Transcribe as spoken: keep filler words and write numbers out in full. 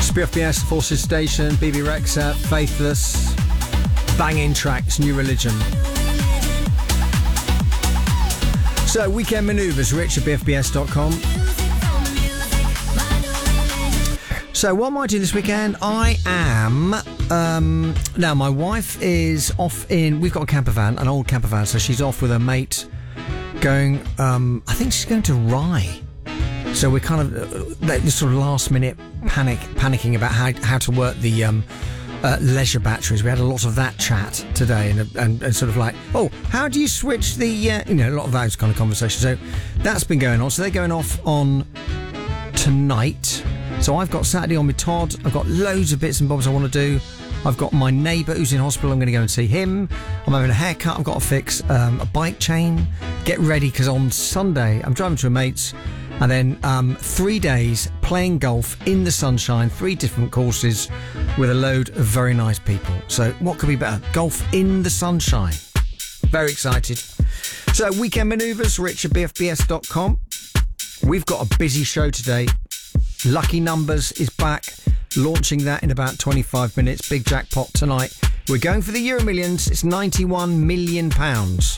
B F B S, Forces Station, B B Rexa, Faithless, banging tracks, New Religion. So, Weekend Manoeuvres, rich at b f b s dot com. So, what am I doing this weekend? I am... Um, now, my wife is off in... We've got a camper van, an old camper van, so she's off with her mate going... Um, I think she's going to Rye. So we're kind of... Uh, this sort of last-minute panic, panicking about how, how to work the... Um, Uh, leisure batteries. We had a lot of that chat today, and, and, and sort of like, oh, how do you switch the, uh, you know, a lot of those kind of conversations. So that's been going on. So they're going off on tonight. So I've got Saturday on with Todd. I've got loads of bits and bobs I want to do. I've got my neighbour who's in hospital. I'm going to go and see him. I'm having a haircut. I've got to fix um, a bike chain. Get ready, because on Sunday I'm driving to a mate's. And then um, three days playing golf in the sunshine, three different courses with a load of very nice people. So what could be better? Golf in the sunshine. Very excited. So Weekend Manoeuvres, rich at b f b s dot com. We've got a busy show today. Lucky Numbers is back, launching that in about twenty-five minutes. Big jackpot tonight. We're going for the Euro Millions. It's ninety-one million pounds.